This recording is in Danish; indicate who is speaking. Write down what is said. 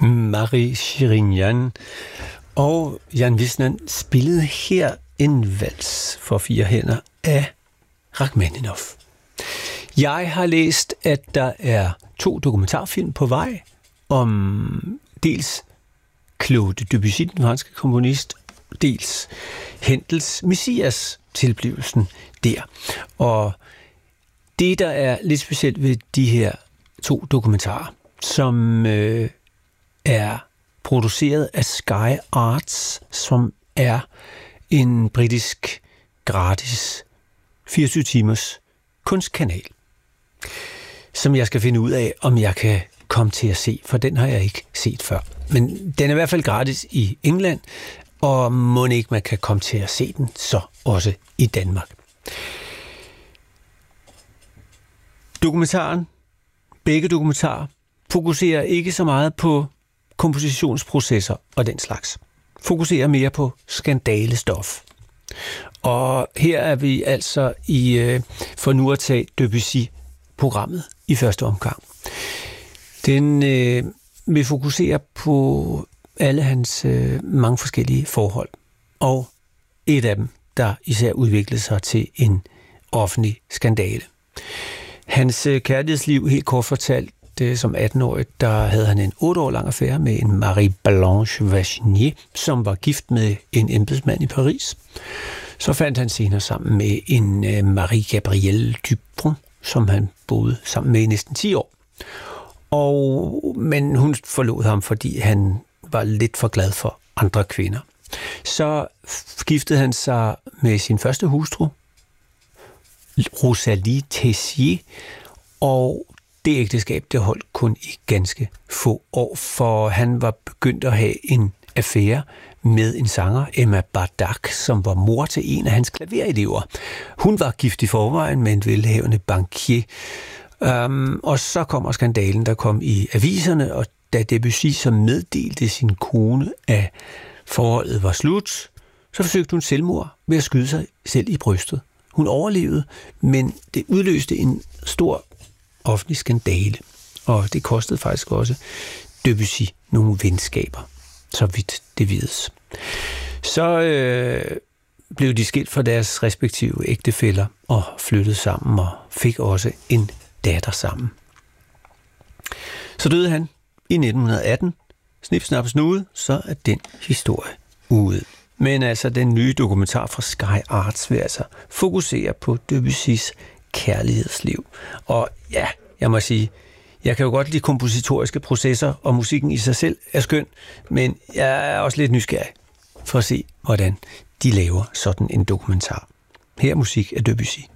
Speaker 1: Marie Sherinian og Jan Wisner spillede her en vals for 4 hænder af Rachmaninov. Jeg har læst, at der er 2 dokumentarfilm på vej om dels Claude Debussy, den franske komponist, dels Händels Messias, tilblivelsen der. Og det, der er lidt specielt ved de her 2 dokumentarer, som er produceret af Sky Arts, som er en britisk gratis 24 timers kunstkanal, som jeg skal finde ud af, om jeg kan komme til at se, for den har jeg ikke set før. Men den er i hvert fald gratis i England, og må ikke man kan komme til at se den så også i Danmark. Begge dokumentarer fokuserer ikke så meget på kompositionsprocesser og den slags. Fokuserer mere på skandalestof. Og her er vi altså for nu at tage Debussy-programmet i første omgang. Den vil fokusere på alle hans mange forskellige forhold. Og et af dem, der især udviklede sig til en offentlig skandale. Hans kærlighedsliv, helt kort fortalt, som 18-årig, der havde han en 8 år lang affære med en Marie Blanche Vachinier, som var gift med en embedsmand i Paris. Så fandt han senere sammen med en Marie Gabrielle Dupont, som han boede sammen med i næsten 10 år. Men hun forlod ham, fordi han var lidt for glad for andre kvinder. Så giftede han sig med sin første hustru, Rosalie Tessier, og det ægteskab, det holdt kun i ganske få år, for han var begyndt at have en affære med en sanger, Emma Bardak, som var mor til en af hans klaverelever. Hun var gift i forvejen med en velhavende bankier. Og så kommer skandalen, der kom i aviserne, og da Debussy så meddelte sin kone, at forholdet var slut, så forsøgte hun selvmord ved at skyde sig selv i brystet. Hun overlevede, men det udløste en stor offentlig skandale, og det kostede faktisk også Debussy nogle venskaber, så vidt det vides. Så blev de skilt fra deres respektive ægtefæller og flyttede sammen og fik også en datter sammen. Så døde han i 1918. Snip, snap, snude, så er den historie ude. Men altså, den nye dokumentar fra Sky Arts vil altså fokusere på Debussys kærlighedsliv. Og ja, jeg må sige, jeg kan jo godt lide kompositoriske processer, og musikken i sig selv er skøn, men jeg er også lidt nysgerrig for at se, hvordan de laver sådan en dokumentar. Her er musik af Debussy.